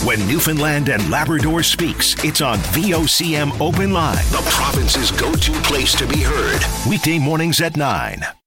When Newfoundland and Labrador speaks, it's on VOCM Open Line, the province's go-to place to be heard. Weekday mornings at 9.